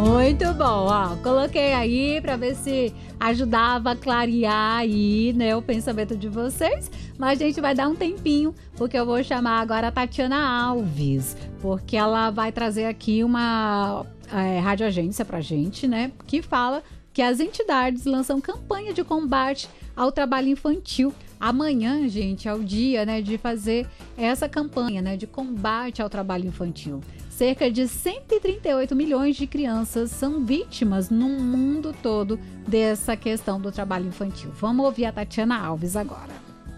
Muito bom, ó. Coloquei aí para ver se ajudava a clarear aí, né, o pensamento de vocês. Mas a gente vai dar um tempinho, porque eu vou chamar agora a Tatiana Alves, porque ela vai trazer aqui uma radioagência pra gente, né, que fala que as entidades lançam campanha de combate ao trabalho infantil. Amanhã, gente, é o dia, né, de fazer essa campanha, né, de combate ao trabalho infantil. Cerca de 138 milhões de crianças são vítimas no mundo todo dessa questão do trabalho infantil. Vamos ouvir a Tatiana Alves agora.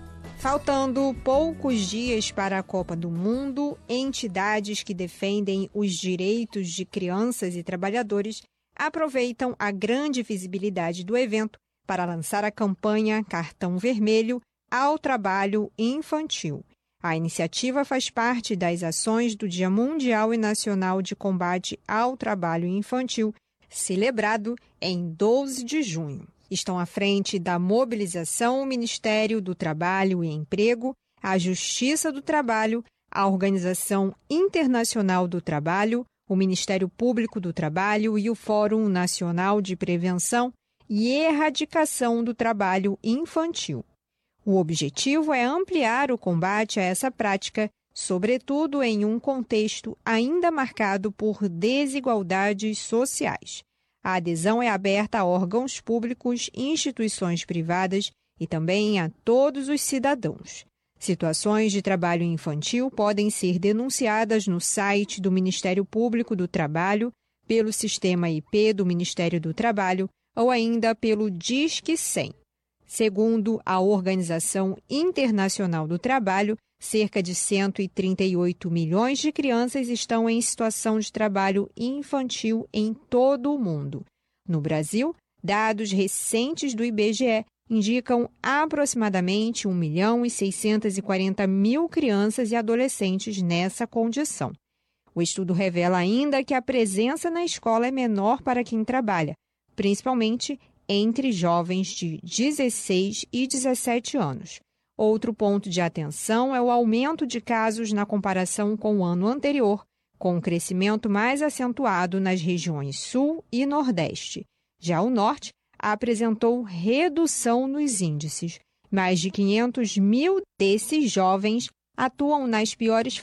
Faltando poucos dias para a Copa do Mundo, entidades que defendem os direitos de crianças e trabalhadores aproveitam a grande visibilidade do evento para lançar a campanha Cartão Vermelho ao Trabalho Infantil. A iniciativa faz parte das ações do Dia Mundial e Nacional de Combate ao Trabalho Infantil, celebrado em 12 de junho. Estão à frente da mobilização o Ministério do Trabalho e Emprego, a Justiça do Trabalho, a Organização Internacional do Trabalho, o Ministério Público do Trabalho e o Fórum Nacional de Prevenção e Erradicação do Trabalho Infantil. O objetivo é ampliar o combate a essa prática, sobretudo em um contexto ainda marcado por desigualdades sociais. A adesão é aberta a órgãos públicos, instituições privadas e também a todos os cidadãos. Situações de trabalho infantil podem ser denunciadas no site do Ministério Público do Trabalho, pelo sistema IP do Ministério do Trabalho ou ainda pelo Disque 100. Segundo a Organização Internacional do Trabalho, cerca de 138 milhões de crianças estão em situação de trabalho infantil em todo o mundo. No Brasil, dados recentes do IBGE indicam aproximadamente 1.640.000 crianças e adolescentes nessa condição. O estudo revela ainda que a presença na escola é menor para quem trabalha, principalmente entre jovens de 16 e 17 anos. Outro ponto de atenção é o aumento de casos na comparação com o ano anterior, com um crescimento mais acentuado nas regiões Sul e Nordeste. Já o Norte apresentou redução nos índices. Mais de 500 mil desses jovens atuam nas piores